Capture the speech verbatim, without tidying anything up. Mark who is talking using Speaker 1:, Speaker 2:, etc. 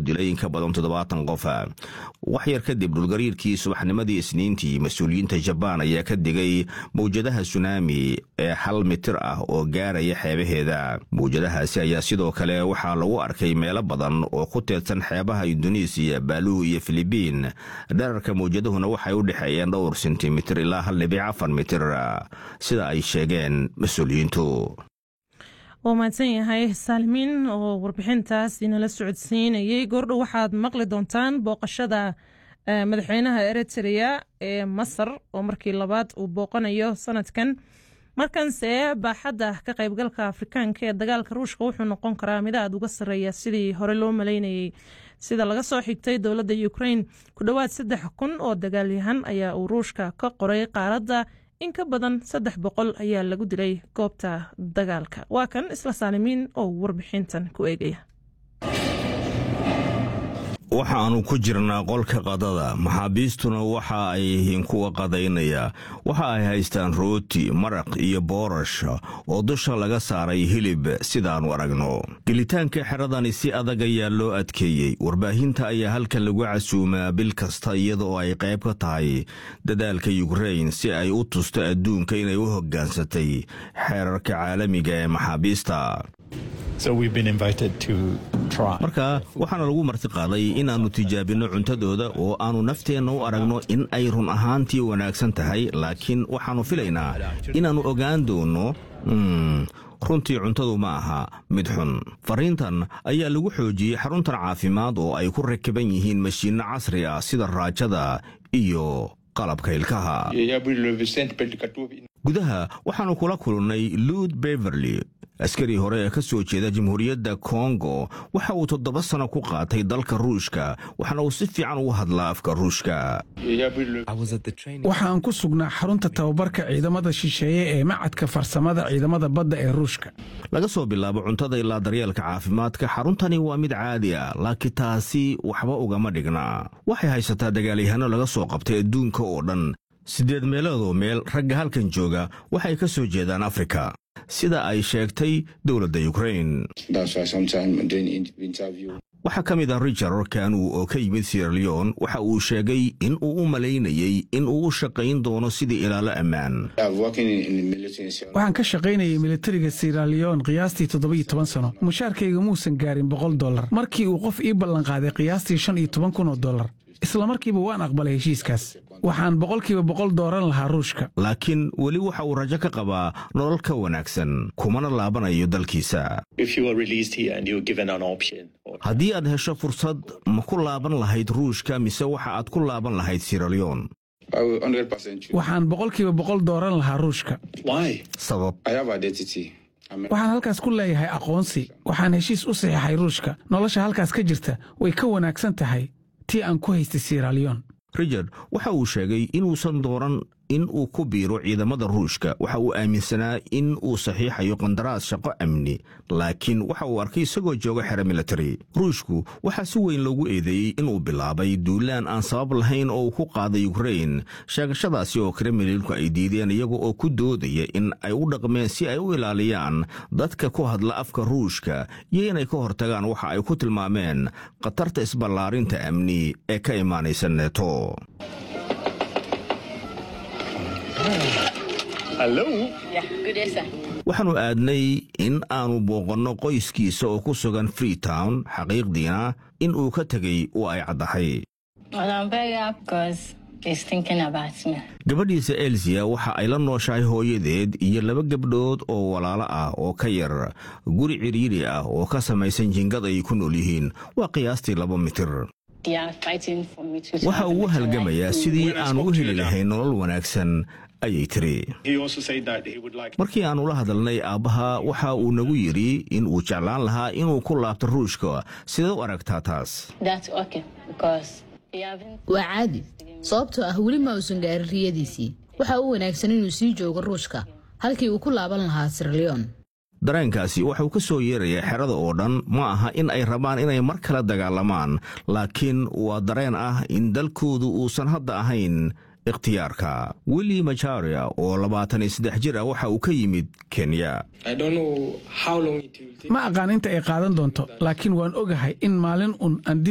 Speaker 1: uu dilay in ka badan toddobaatan qof. wax yar kadib dhulgariirkii subaxnimadii Isniintii, mas'uuliyiinta Jabbaan ayaa ka digay mawjadaha tsunami ee hal mitir ah oo gaaraya xeebaheeda. mawjadahaasi ayaa sidoo kale waxaa lagu arkay meelo badan oo ku teedsan xeebaha Indonesia, Baalu iyo Filibiin. dherarka mawjadahuna waxay u dhexeeyeen dhowr sentimitir ilaa hal dhibic afar mitir, sida ay sheegeen mas'uuliyiintu.
Speaker 2: oo mahadsan yahay Saalimiin oo warbixintaas inala socodsiinayay. goordhow waxaad maqli doontaan booqashada madaxweynaha Eritrea ee Masar oo markii labaad uu booqanayo sanadkan. markanse baaxadda ka qaybgalka Afrikaanka ee dagaalka Ruushka wuxuu noqon karaa mid aad uga sarreeya sidii hore loo maleynayay. sida laga soo xigtay dowladda Ukraine, ku dhowaad saddex kun oo dagaalyahan ayaa uu Ruushka ka qoray qaaradda. in ka badan saddex boqol ayaa lagu dilay goobta dagaalka. waa kan isla Saalimiin oo warbixintan ku eegaya.
Speaker 1: waxaanu ku jirnaa qolka qadada, maxaabiistuna waxa ay yihiin kuwa qadaynaya. waxa ay haystaan rooti, maraq iyo boorash oo dusha laga saaray hilib sidaanu aragno. gelitaanka xeradani si adag ayaa loo adkeeyey. warbaahinta ayaa halkan lagu casuumaa bil kasta iyadoo ay qayb ka tahay dadaalka Ukraine si ay u tusto adduunka inay u hoggaansatay xeerarka caalamiga ee maxaabiista. marka waxaana lagu martiqaaday inaannu tijaabinno cuntadooda oo aannu nafteenna u aragno in ay run ahaantii wanaagsan tahay, laakiin waxaannu filaynaa inaannu ogaan doonno runtii cuntadu ma aha mid xun. fariintan ayaa lagu xoojiyey xaruntan caafimaad oo ay ku rakiban yihiin mashiinno casri ah sida raajada iyo qalabka ilkaha. gudaha waxaannu kula kulannay Lud Beverly, askari hore ee ka soo jeeda Jamhuuriyadda Kongo. waxa uu toddoba sano ku qaatay dalka Ruushka, waxaana uu si fiican ugu hadlaa afka Ruushka.
Speaker 3: waxaan ku sugnaa xarunta tababarka ciidamada shisheeye ee macadka farsamada ciidamada badda ee Ruushka.
Speaker 1: laga soo bilaabo cuntada ilaa daryeelka caafimaadka, xaruntani waa mid caadi ah, laakiin taasi waxba ugama dhigna. waxay haysataa dagaalyahanno laga soo qabtay adduunka oo dhan. siddeed meeloodoo meel ragga halkan jooga waxay ka soo jeedaan Afrika, sida ay sheegtay dowladda Ukraine. waxaa ka mid ah Richard Kanu oo ka yimid Sierra Leone. waxa uu sheegay in uu u malaynayay in uu u shaqayn doono sidii ilaalo ammaan.
Speaker 3: waxaan ka shaqaynayay militariga Sierra Leone qiyaastii toddobiyo toban sano. mushaarkayga muusan gaarin boqol dollar. markii uu qof ii ballanqaaday qiyaastii shan iyo toban kun oo dollar, isla markiiba waan aqbalay heshiiskaas. waxaan boqolkiiba boqol dooran lahaa Ruushka.
Speaker 1: laakiin weli waxa uu rajo ka qabaa nolol ka wanaagsan, kumana laabanayo dalkiisa. haddii aad hesho fursad, ma ku laaban lahayd Ruushka mise waxa aad ku laaban lahayd Sierra Leone?
Speaker 3: waxaan boqolkiiba boqol dooran lahaa Ruushka.
Speaker 1: sabab?
Speaker 3: waxaan halkaas ku leeyahay aqoonsi. waxaan heshiis u saxiixay Ruushka. nolosha halkaas ka jirta way ka wanaagsan tahay tii aan ku haystay Sierra Leone.
Speaker 1: Richard waxa uu sheegay inuusan dooran in uu ku biiro ciidamada Ruushka. waxa uu aaminsanaa in uu saxiixayo qandaraas shaqo amni, laakiin waxa uu arkay isagoo jooga xero military. Ruushku waxaa si weyn loogu eedeeyey inuu bilaabay duulaan aan sabab lahayn oo uu ku qaaday Ukraine. sheegashadaasi oo Kremlinku ay diideen iyaga oo ku doodaya in ay u dhaqmeen si ay u ilaaliyaan dadka ku hadla afka Ruushka iyo inay ka hortagaan waxa ay ku tilmaameen khatarta isballaarinta amni ee ka imaanaysa NATO. waxaannu aadnay in aanu booqanno qoyskiisa oo ku sugan Freetown. xaqiiqdiina in uu ka tegey waa ay caddahay. gabadhiisa Elsia waxa ay la nooshahay hooyadeed iyo laba gabdhood oo walaalo ah oo ka yar guri ciriiri ah oo ka samaysan jingad ay ku nool yihiin. waa qiyaastii laba mitir. waxa uu halgamayaa sidii aan u heli lahayn nolol wanaagsan, ayay tiri. markii aannu la hadalnay aabbaha, waxa uu nagu yidhi in uu jeclaan lahaa inuu ku laabto Ruushka. sidee u aragtaa taas?
Speaker 4: waa caadi, sababtoo ah weli ma uusan gaarin riyadiisii. waxa uu wanaagsan inuu sii joogo Ruushka halkii uu ku laaban lahaa Sierra Leone.
Speaker 1: dareenkaasi waxuu ka soo yeerayaa xerada oo dhan. ma aha in ay rabaan inay mar kale dagaalamaan, laakiin waa dareen ah in dalkoodu uusan hadda ahayn ikhtiyaarka. Willy Macharia oo labaatan iyo saddex jir ah waxa uu ka yimid Kenya.
Speaker 3: ma aqaan inta ay qaadan doonto, laakiin waan ogahay in maalin un aan dib